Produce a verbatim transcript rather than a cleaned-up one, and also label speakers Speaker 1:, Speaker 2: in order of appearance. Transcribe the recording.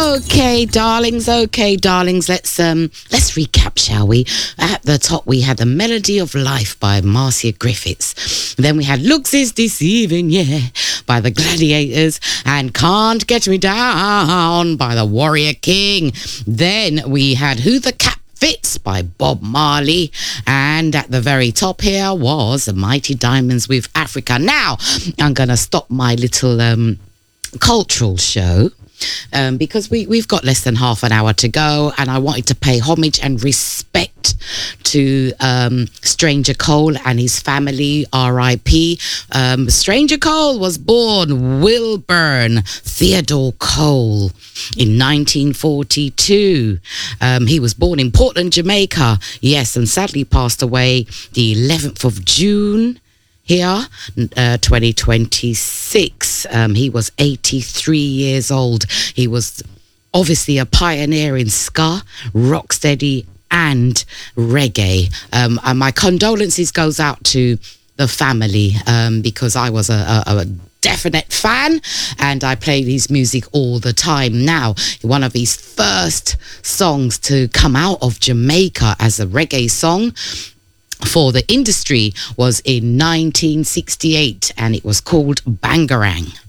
Speaker 1: Okay, darlings. Okay, darlings. Let's um let's recap, shall we? At the top, we had "The Melody of Life" by Marcia Griffiths. Then we had "Looks Is Deceiving," yeah, by the Gladiators, and "Can't Get Me Down" by the Warrior King. Then we had "Who the Cat Fits" by Bob Marley, and at the very top here was "The Mighty Diamonds with Africa." Now, I'm gonna stop my little um cultural show um, because we, we've got less than half an hour to go, and I wanted to pay homage and respect to um, Stranger Cole and his family, R I P Um, Stranger Cole was born Wilburn Theodore Cole in nineteen forty-two. Um, he was born in Portland, Jamaica, yes, and sadly passed away the eleventh of June here, uh, twenty twenty-six. Um, he was eighty-three years old. He was obviously a pioneer in ska, rocksteady, and reggae. Um, and my condolences goes out to the family um, because I was a, a, a definite fan, and I played his music all the time. Now, one of his first songs to come out of Jamaica as a reggae song for the industry was in nineteen sixty-eight, and it was called Bangarang.